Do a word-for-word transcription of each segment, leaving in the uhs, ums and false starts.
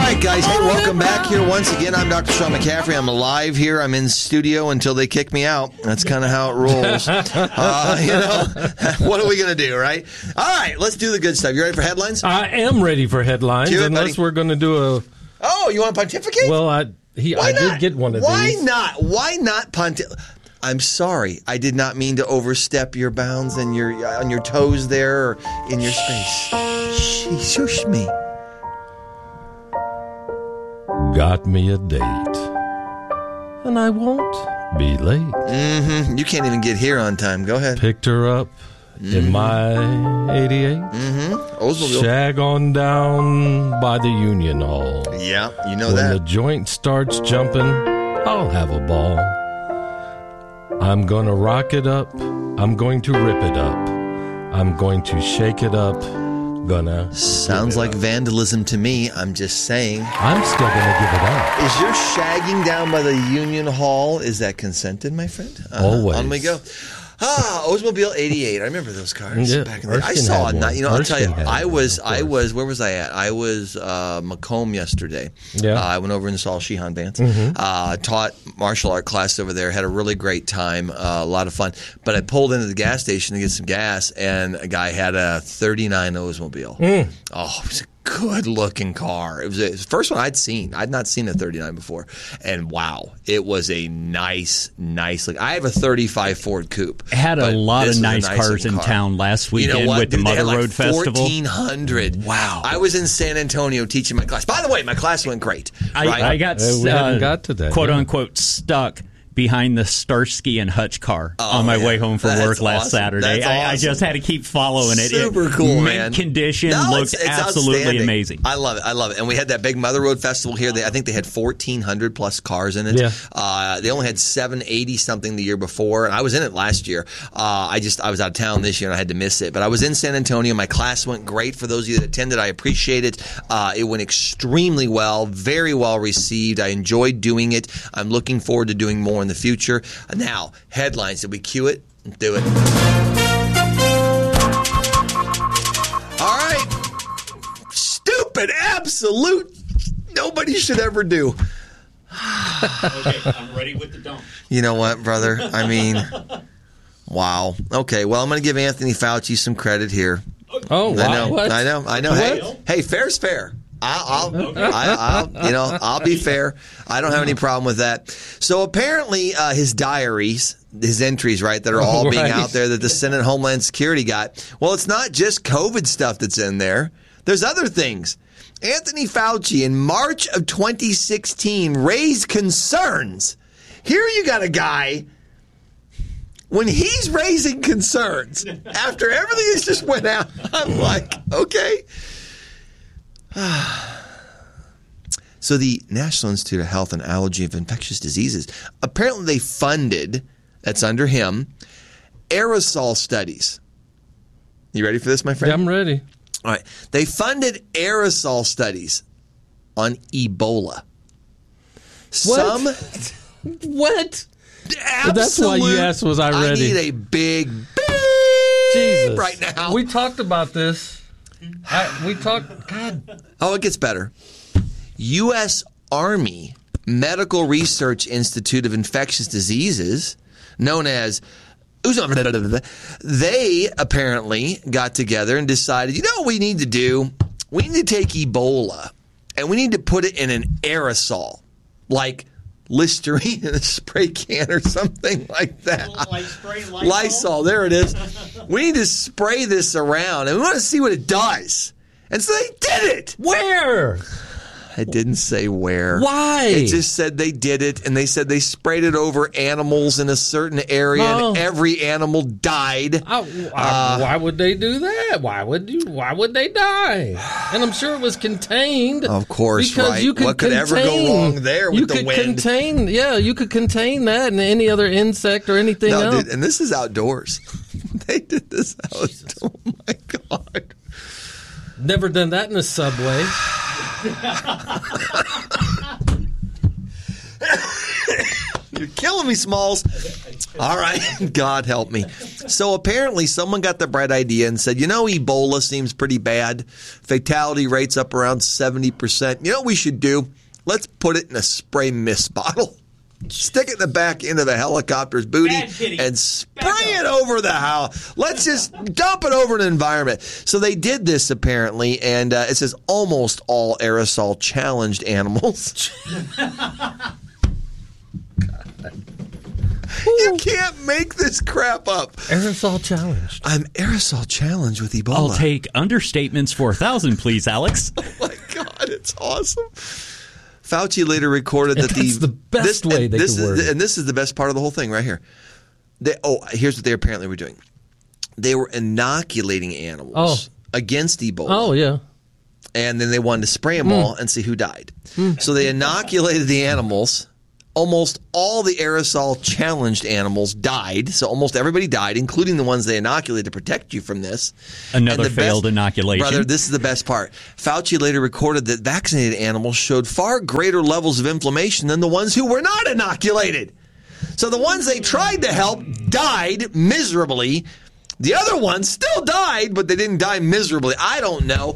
right, guys. Hey, welcome back here once again. I'm Doctor Sean McCaffrey. I'm alive here. I'm in studio until they kick me out. That's kind of how it rolls. Uh, you know, what are we going to do, right? All right, let's do the good stuff. You ready for headlines? I am ready for headlines, Do it, unless buddy. we're going to do a... Oh, you want to pontificate? Well, I he Why I not? did get one of Why these. not? Why not pontificate? I'm sorry. I did not mean to overstep your bounds and your on your toes there or in your space. Shh, shush me. Got me a date, and I won't be late. Mm-hmm. You can't even get here on time. Go ahead. Picked her up mm-hmm. in my eighty-eight. Mm-hmm. Oldsmobile. Shag on down by the Union Hall. Yeah, you know when that. When the joint starts jumping, I'll have a ball. I'm gonna rock it up. I'm going to rip it up. I'm going to shake it up. Gonna Sounds like up. vandalism to me. I'm just saying. I'm still gonna give it up. Is your shagging down by the Union Hall, is that consented, my friend? Uh, Always. On we go. Ah, Oldsmobile eighty-eight. I remember those cars Yeah, back in the day. I Erskine saw had it. one. You know, I'll tell you, Erskine had I one, was, of I course. was, where was I at? I was uh, Macomb yesterday. Yeah. Uh, I went over and saw Shihan Vance. Mm-hmm. Uh, taught martial art class over there. Had a really great time. Uh, a lot of fun. But I pulled into the gas station to get some gas, and a guy had a thirty-nine Oldsmobile. Mm. Oh, it was a good-looking car. It was, a, it was the first one I'd seen. I'd not seen a thirty-nine before. And wow, it was a nice, nice look. I have a thirty-five Ford Coupe. Had a but lot this of was a nice nice cars looking in car. town last You know weekend what, with the dude? They Mother had like Road Festival. fourteen hundred. Wow. I was in San Antonio teaching my class. By the way, my class went great. I, right? I got, Uh, we uh, haven't got to that, quote yeah. unquote stuck behind the Starsky and Hutch car Oh, on my man. way home from That's work last awesome. Saturday. That's I, I awesome. just had to keep following it. Super it, cool, mint man. condition, No, looked it's- it's absolutely outstanding. amazing. I love it. I love it. And we had that big Mother Road Festival here. They, I think they had fourteen hundred plus cars in it. Yeah. Uh, they only had seven eighty something the year before, and I was in it last year. Uh, I just I was out of town this year and I had to miss it. But I was in San Antonio. My class went great. For those of you that attended, I appreciate it. Uh, it went extremely well, very well received. I enjoyed doing it. I'm looking forward to doing more in the future. Now, headlines. Did we cue it? Do it. All right. Stupid, absolute, nobody should ever do. Okay, I'm ready with the dump. You know what, brother? I mean, wow. Okay, well, I'm going to give Anthony Fauci some credit here. Oh, wow. I know, What? I know, I know. Hey, What? hey, fair's fair. I'll, I'll, I, I'll, you know, I'll be fair. I don't have any problem with that. So apparently, uh, his diaries, his entries, right, that are all being Right. out there that the Senate Homeland Security got. Well, it's not just COVID stuff that's in there. There's other things. Anthony Fauci in March of twenty sixteen raised concerns. Here you got a guy. When he's raising concerns after everything has just went out, I'm like, okay. So the National Institute of Health and Allergy of Infectious Diseases, apparently they funded, that's under him, aerosol studies. You ready for this, my friend? Yeah, I'm ready. All right. They funded aerosol studies on Ebola. Some What? absolute, That's why you asked, was I ready? I need a big beep Jesus. right now. We talked about this. I, we talked. God. Oh, it gets better. U S. Army Medical Research Institute of Infectious Diseases, known as they apparently got together and decided, you know what we need to do? We need to take Ebola and we need to put it in an aerosol, like Listerine in a spray can or something like that. Like spraying Lysol? Lysol, there it is. We need to spray this around and we want to see what it does. And so they did it. Where? It didn't say where. Why? It just said they did it, and they said they sprayed it over animals in a certain area, No. and every animal died. I, I, why would they do that? Why would you? Why would they die? And I'm sure it was contained. Of course, because right. You could What could contain, ever go wrong there with you the could wind? Contain, yeah, you could contain that and any other insect or anything No, else. dude, and this is outdoors. They did this outdoors. Oh my God. Never done that in a subway. You're killing me, Smalls. All right. God help me. So apparently someone got the bright idea and said, you know, Ebola seems pretty bad. Fatality rates up around seventy percent. You know what we should do? Let's put it in a spray mist bottle. Stick it in the back end of the helicopter's booty and spray it over the house. Let's just dump it over an environment. So they did this apparently, and uh, it says almost all aerosol challenged animals. You can't make this crap up. Aerosol challenged. I'm aerosol challenged with Ebola. I'll take understatements for a thousand, please, Alex. Oh my God, it's awesome. Fauci later recorded that That's the, the best this, way and they this could is, word it. And this is the best part of the whole thing right here. They, oh, here's what they apparently were doing. They were inoculating animals Oh. against Ebola. Oh, yeah. And then they wanted to spray them all and see who died. So they inoculated the animals. Almost all the aerosol challenged animals died. So almost everybody died, including the ones they inoculated to protect you from this. Another And the failed best- inoculation. Brother, this is the best part. Fauci later recorded that vaccinated animals showed far greater levels of inflammation than the ones who were not inoculated. So the ones they tried to help died miserably. The other ones still died, but they didn't die miserably. I don't know.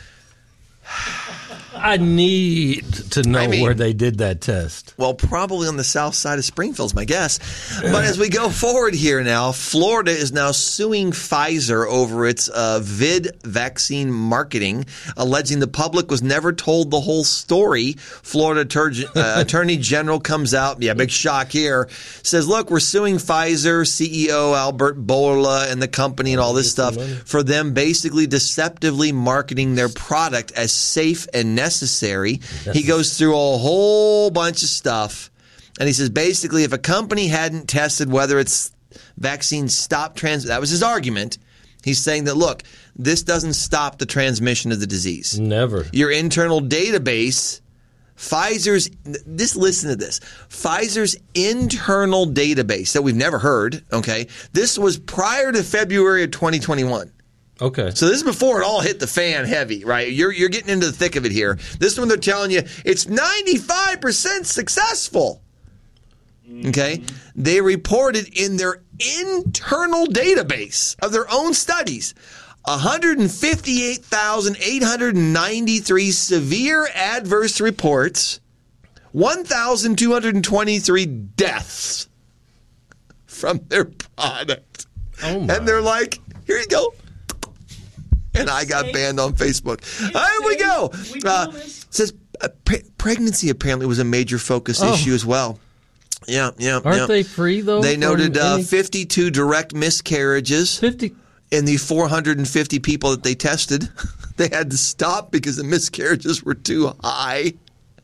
I need to know I mean- where they did that test. Well, probably on the south side of Springfield's my guess. But as we go forward here now, Florida is now suing Pfizer over its uh, vid vaccine marketing, alleging the public was never told the whole story. Florida Attorney, uh, Attorney General comes out, yeah, big shock here, says, look, we're suing Pfizer, C E O Albert Bourla, and the company and all this stuff for them basically deceptively marketing their product as safe and necessary. He goes through a whole bunch of stuff, and he says basically if a company hadn't tested whether its vaccine stopped trans, that was his argument. He's saying that, look, this doesn't stop the transmission of the disease. Never. Your internal database, Pfizer's, this, listen to this, Pfizer's internal database that we've never heard, okay, this was prior to February of twenty twenty-one. Okay. So this is before it all hit the fan heavy, right? You're you're getting into the thick of it here. This one they're telling you it's ninety-five percent successful. Okay? They reported in their internal database of their own studies one hundred fifty-eight thousand eight hundred ninety-three severe adverse reports, one thousand two hundred twenty-three deaths from their product. Oh my. And they're like, here you go. And I got banned on Facebook. Here we go. Uh, says uh, pre- pregnancy apparently was a major focus Oh. issue as well. Yeah, yeah. Aren't yeah. they free, though? They from noted uh, any- fifty-two direct miscarriages fifty. in the four hundred fifty people that they tested. They had to stop because the miscarriages were too high.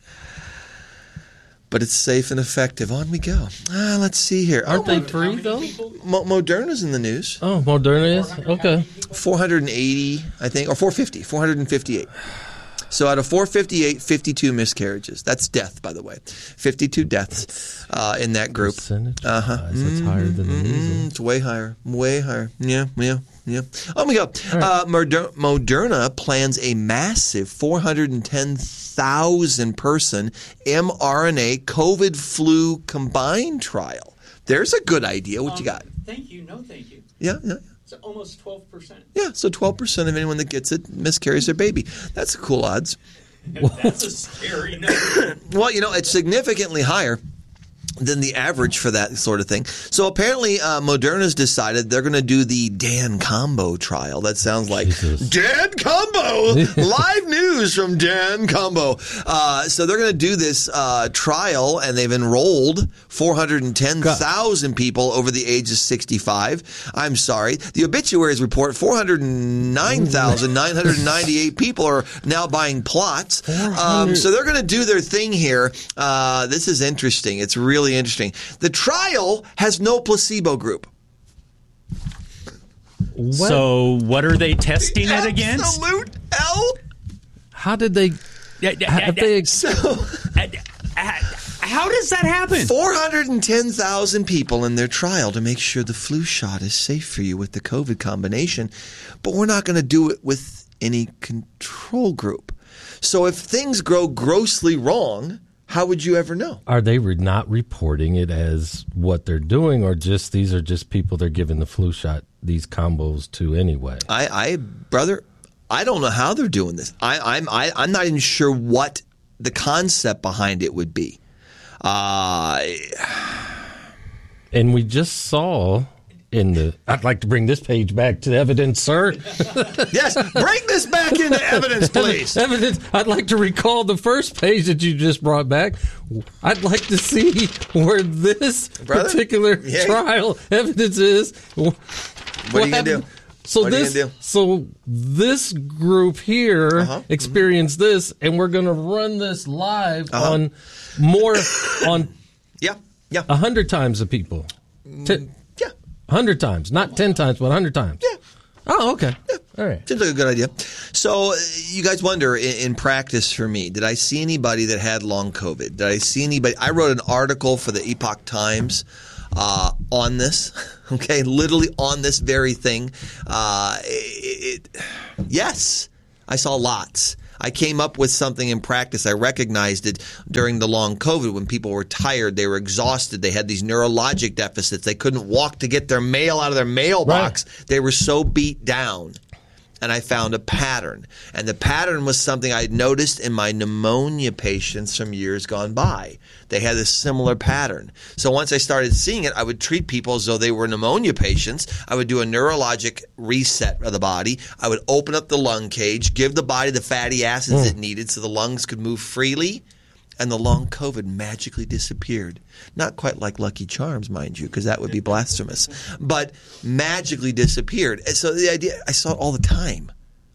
But it's safe and effective. On we go. Ah, let's see here. Aren't Oh, they free, though? Mo- Moderna's in the news. Oh, Moderna is? Okay. four hundred eighty, I think, or four hundred fifty, four hundred fifty-eight. So out of four hundred fifty-eight, fifty-two miscarriages. That's death, by the way. fifty-two deaths uh, in that group. Percentage Uh-huh. wise, that's higher than the Mm, measles. it's way higher. Way higher. Yeah, yeah, yeah. Oh, my God. Uh, Moder- Moderna plans a massive four hundred ten thousand person mRNA COVID flu combined trial. There's a good idea. What you got? Thank you. No, thank you. Yeah, yeah. It's almost twelve percent. Yeah, so twelve percent of anyone that gets it miscarries their baby. That's cool odds. That's a scary number. Well, you know, it's significantly higher than the average for that sort of thing. So apparently uh, Moderna's decided they're going to do the Dan Combo trial. That sounds like Jesus. Dan Combo! Live news from Dan Combo. Uh, so they're going to do this uh, trial, and they've enrolled four hundred ten thousand people over the age of sixty-five. I'm sorry. The obituaries report four hundred nine thousand nine hundred ninety-eight people are now buying plots. Um, so they're going to do their thing here. Uh, this is interesting. It's really interesting. The trial has no placebo group. What? So what are they testing it against? Absolute hell. How did they? Yeah, yeah, Have yeah, they? So yeah. How does that happen? four hundred ten thousand people in their trial to make sure the flu shot is safe for you with the COVID combination, but we're not going to do it with any control group. So if things go grossly wrong, How would you ever know? Are they re- not reporting it as what they're doing, or just these are just people they're giving the flu shot, these combos to anyway? I, I brother, I don't know how they're doing this. I, I'm I, I'm not even sure what the concept behind it would be. Uh, and we just saw in the, I'd like to bring this page back to evidence, sir. Yes, bring this back into evidence, please. Evidence. I'd like to recall the first page that you just brought back. I'd like to see where this Brother? particular Yeah. trial evidence is. What, what are you going to do? So what this, are you gonna do? so this group here Uh-huh. experienced this, and we're going to run this live Uh-huh. on more on Yeah, yeah, a hundred times the people. Ten, yeah. a hundred times, not ten times, but a hundred times. Yeah. Oh, okay. All right. Seems like a good idea. So, uh, you guys wonder in, in practice for me, did I see anybody that had long COVID? Did I see anybody? I wrote an article for the Epoch Times uh, on this, okay, literally on this very thing. Uh, it, it, yes, I saw lots. I came up with something in practice. I recognized it during the long COVID when people were tired, they were exhausted, they had these neurologic deficits, they couldn't walk to get their mail out of their mailbox. Right. They were so beat down. And I found a pattern. And the pattern was something I'd noticed in my pneumonia patients from years gone by. They had a similar pattern. So once I started seeing it, I would treat people as though they were pneumonia patients. I would do a neurologic reset of the body. I would open up the lung cage, give the body the fatty acids mm. it needed so the lungs could move freely. And the long COVID magically disappeared. Not quite like Lucky Charms, mind you, because that would be blasphemous. But magically disappeared. And so the idea, I saw it all the time.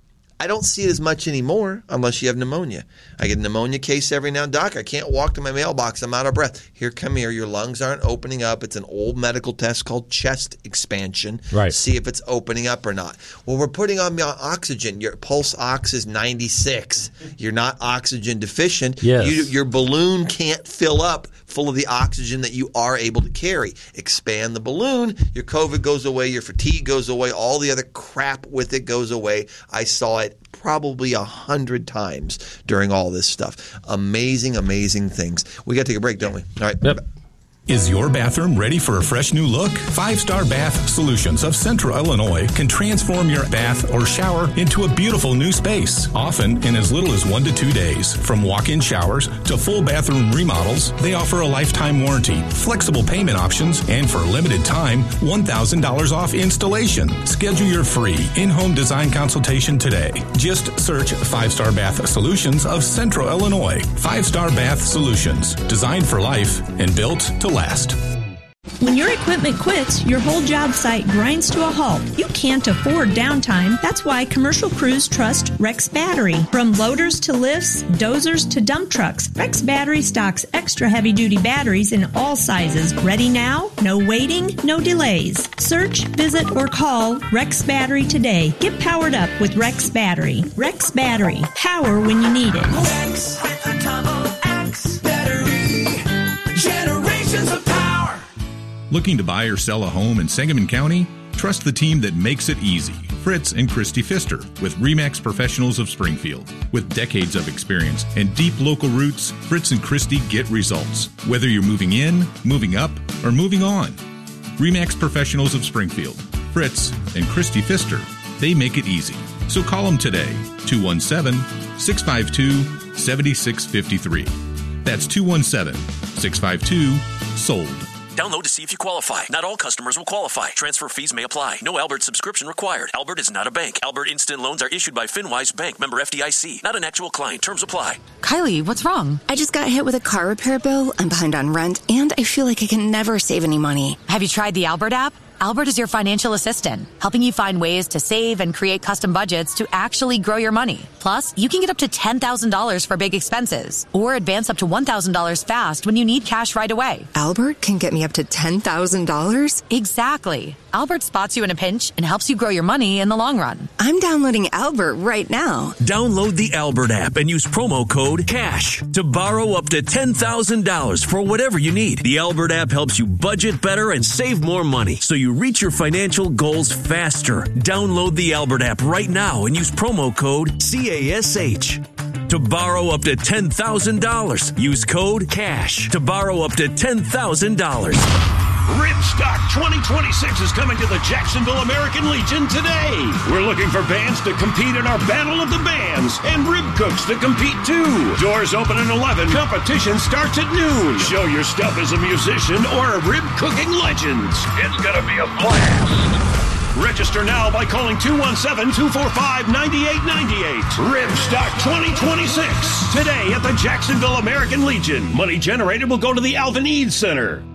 I don't see it as much anymore unless you have pneumonia. I get a pneumonia case every now and then. Doc, I can't walk to my mailbox. I'm out of breath. Here, come here. Your lungs aren't opening up. It's an old medical test called chest expansion. Right. See if it's opening up or not. Well, we're putting on oxygen. Your pulse ox is ninety-six. You're not oxygen deficient. Yes. You, your balloon can't fill up full of the oxygen that you are able to carry. Expand the balloon. Your COVID goes away. Your fatigue goes away. All the other crap with it goes away. I saw it probably a hundred times during all this stuff. Amazing, amazing things. We got to take a break, don't we? All right. Yep. Is your bathroom ready for a fresh new look? Five Star Bath Solutions of Central Illinois can transform your bath or shower into a beautiful new space, often in as little as one to two days. From walk-in showers to full bathroom remodels, they offer a lifetime warranty, flexible payment options, and for a limited time, one thousand dollars off installation. Schedule your free in-home design consultation today. Just search Five Star Bath Solutions of Central Illinois. Five Star Bath Solutions, designed for life and built to last. When your equipment quits, your whole job site grinds to a halt. You can't afford downtime. That's why commercial crews trust Rex Battery. From loaders to lifts, dozers to dump trucks, Rex Battery stocks extra heavy-duty batteries in all sizes. Ready now? No waiting, no delays. Search, visit, or call Rex Battery today. Get powered up with Rex Battery. Rex Battery. Power when you need it. Rex with a double X battery. Generations of power. Looking to buy or sell a home in Sangamon County? Trust the team that makes it easy. Fritz and Christy Pfister with RE/MAX Professionals of Springfield. With decades of experience and deep local roots, Fritz and Christy get results. Whether you're moving in, moving up, or moving on. RE/MAX Professionals of Springfield. Fritz and Christy Pfister. They make it easy. So call them today. two one seven, six five two, seven six five three. That's two one seven, six five two, SOLD. Download to see if you qualify. Not all customers will qualify. Transfer fees may apply. No Albert subscription required. Albert is not a bank. Albert Instant Loans are issued by FinWise Bank, member F D I C. Not an actual client. Terms apply. Kylie, what's wrong? I just got hit with a car repair bill. I'm behind on rent, and I feel like I can never save any money. Have you tried the Albert app? Albert is your financial assistant, helping you find ways to save and create custom budgets to actually grow your money. Plus, you can get up to ten thousand dollars for big expenses or advance up to one thousand dollars fast when you need cash right away. Albert can get me up to ten thousand dollars? Exactly. Albert spots you in a pinch and helps you grow your money in the long run. I'm downloading Albert right now. Download the Albert app and use promo code CASH to borrow up to ten thousand dollars for whatever you need. The Albert app helps you budget better and save more money so you reach your financial goals faster. Download the Albert app right now and use promo code C A S H. to borrow up to ten thousand dollars. Use code CASH to borrow up to ten thousand dollars. Ripstock twenty twenty-six is coming to the Jacksonville American Legion today. We're looking for bands to compete in our Battle of the Bands and rib cooks to compete too. Doors open at eleven. Competition starts at noon. Show your stuff as a musician or a rib cooking legend. It's gonna be a blast. Register now by calling two one seven, two four five, nine eight nine eight. Ripstock twenty twenty-six today at the Jacksonville American Legion. Money generated will go to the Alvin Eads Center.